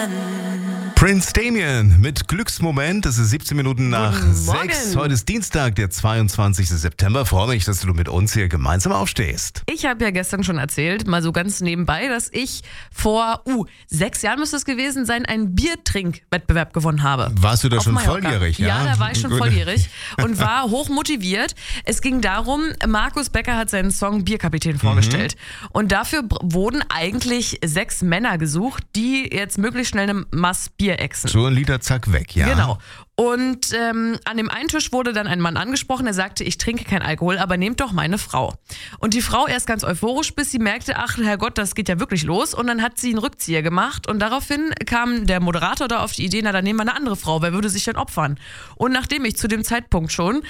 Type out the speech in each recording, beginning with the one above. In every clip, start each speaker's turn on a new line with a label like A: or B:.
A: Prince Damien mit Glücksmoment. Es ist 17 Minuten nach
B: Guten
A: 6.
B: Morgen.
A: Heute ist Dienstag, der 22. September. Freue mich, dass du mit uns hier gemeinsam aufstehst.
B: Ich habe ja gestern schon erzählt, mal so ganz nebenbei, dass ich vor 6 Jahren müsste es gewesen sein, einen Biertrinkwettbewerb gewonnen habe.
A: Warst du da
B: Auf
A: schon
B: Mallorca.
A: volljährig?
B: Ja, da war ich schon
A: Gut.
B: volljährig und war hoch motiviert. Es ging darum, Markus Becker hat seinen Song Bierkapitän vorgestellt. Und dafür wurden eigentlich 6 Männer gesucht, die jetzt möglichst schnell eine Maß Bier exen.
A: So ein Liter, zack, weg, ja.
B: Genau. Und an dem einen Tisch wurde dann ein Mann angesprochen, der sagte, ich trinke kein Alkohol, aber nehmt doch meine Frau. Und die Frau erst ganz euphorisch, bis sie merkte, ach Herrgott, das geht ja wirklich los. Und dann hat sie einen Rückzieher gemacht und daraufhin kam der Moderator da auf die Idee, na dann nehmen wir eine andere Frau, wer würde sich denn opfern? Und nachdem ich zu dem Zeitpunkt schon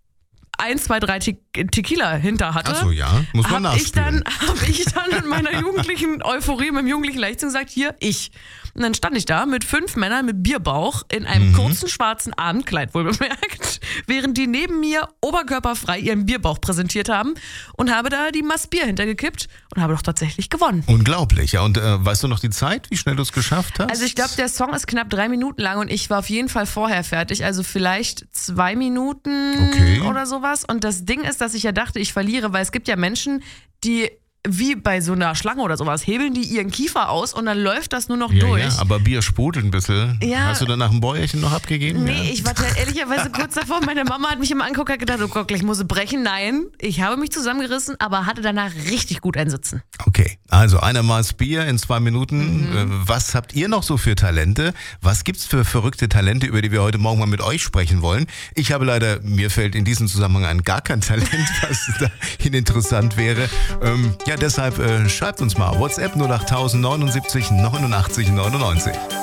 B: 1, 2, 3 Tequila hinter hatte,
A: Ach so, ja. Muss man
B: habe ich
A: nachspülen.
B: dann in meiner jugendlichen Euphorie, mit dem jugendlichen Leichtsinn gesagt, hier, ich. Und dann stand ich da mit 5 Männern mit Bierbauch in einem kurzen schwarzen Abendkleid, wohl bemerkt, während die neben mir oberkörperfrei ihren Bierbauch präsentiert haben und habe da die Maß Bier hintergekippt und habe doch tatsächlich gewonnen.
A: Unglaublich, ja. Und weißt du noch die Zeit, wie schnell du es geschafft hast?
B: Also ich glaube, der Song ist knapp 3 Minuten lang und ich war auf jeden Fall vorher fertig, also vielleicht 2 Minuten
A: Okay.
B: oder sowas. Und das Ding ist, dass ich ja dachte, ich verliere, weil es gibt ja Menschen, die wie bei so einer Schlange oder sowas, hebeln die ihren Kiefer aus und dann läuft das nur noch durch.
A: Ja, aber Bier sprudelt ein bisschen.
B: Ja.
A: Hast du danach ein Bäuerchen noch abgegeben?
B: Nee,
A: Ja.
B: ich war ehrlicherweise kurz davor. Meine Mama hat mich immer angeguckt und gedacht, oh Gott, gleich muss sie brechen. Nein, ich habe mich zusammengerissen, aber hatte danach richtig gut ein Sitzen.
A: Okay, also eine Maß Bier in 2 Minuten. Was habt ihr noch so für Talente? Was gibt's für verrückte Talente, über die wir heute Morgen mal mit euch sprechen wollen? Ich habe leider, mir fällt in diesem Zusammenhang gar kein Talent, was dahin interessant wäre. Ja, deshalb schreibt uns mal WhatsApp 08000 79 89 99.